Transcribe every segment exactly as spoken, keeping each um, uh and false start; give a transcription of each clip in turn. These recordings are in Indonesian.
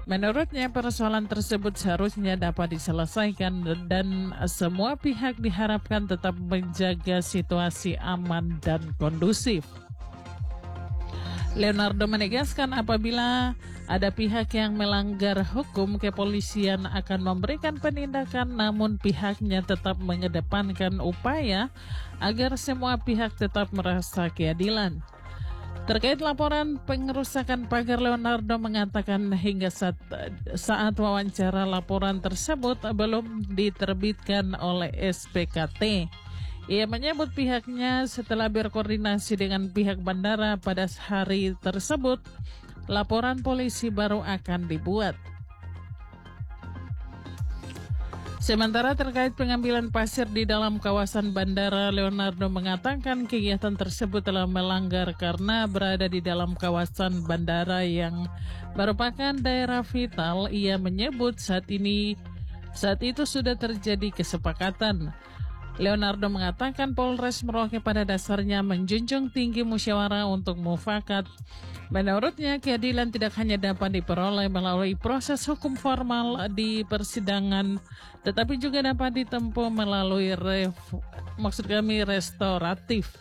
Menurutnya persoalan tersebut seharusnya dapat diselesaikan dan semua pihak diharapkan tetap menjaga situasi aman dan kondusif. Leonardo menegaskan apabila ada pihak yang melanggar hukum, kepolisian akan memberikan penindakan, namun pihaknya tetap mengedepankan upaya agar semua pihak tetap merasa keadilan. Terkait laporan pengerusakan pagar, Leonardo mengatakan hingga saat, saat wawancara laporan tersebut belum diterbitkan oleh S P K T. Ia menyebut pihaknya setelah berkoordinasi dengan pihak bandara pada hari tersebut, laporan polisi baru akan dibuat. Sementara terkait pengambilan pasir di dalam kawasan bandara, Leonardo mengatakan kegiatan tersebut telah melanggar karena berada di dalam kawasan bandara yang merupakan daerah vital. Ia menyebut saat ini saat itu sudah terjadi kesepakatan. Leonardo mengatakan Polres Merauke pada dasarnya menjunjung tinggi musyawarah untuk mufakat. Menurutnya, keadilan tidak hanya dapat diperoleh melalui proses hukum formal di persidangan, tetapi juga dapat ditempuh melalui ref, maksud kami restoratif.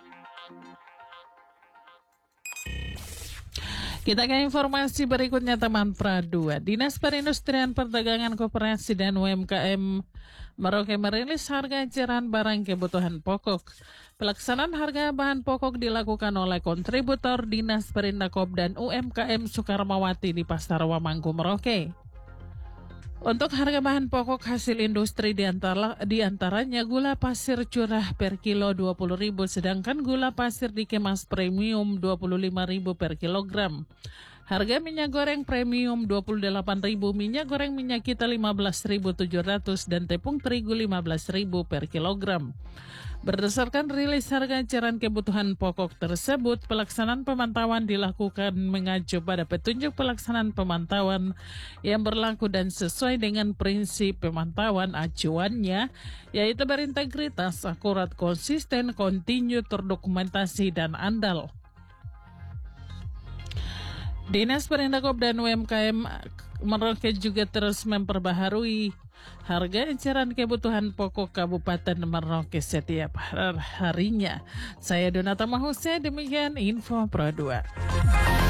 Kita ke informasi berikutnya, teman Pra dua. Dinas Perindustrian Perdagangan Koperasi dan U M K M Merauke merilis harga eceran barang kebutuhan pokok. Pelaksanaan harga bahan pokok dilakukan oleh kontributor Dinas Perindakop dan U M K M Soekarmawati di Pasar Wamangku, Merauke. Untuk harga bahan pokok hasil industri diantara, diantaranya gula pasir curah per kilo dua puluh ribu rupiah, sedangkan gula pasir dikemas premium dua puluh lima ribu rupiah per kilogram. Harga minyak goreng premium dua puluh delapan ribu rupiah, minyak goreng minyak kita lima belas ribu tujuh ratus rupiah, dan tepung terigu lima belas ribu rupiah per kilogram. Berdasarkan rilis harga eceran kebutuhan pokok tersebut, pelaksanaan pemantauan dilakukan mengacu pada petunjuk pelaksanaan pemantauan yang berlaku dan sesuai dengan prinsip pemantauan acuannya, yaitu berintegritas, akurat, konsisten, kontinu, terdokumentasi, dan andal. Dinas Perindakop dan U M K M Merauke juga terus memperbaharui harga eceran kebutuhan pokok Kabupaten Merauke setiap harinya. Saya Donata Mahuse, demikian info Pro dua.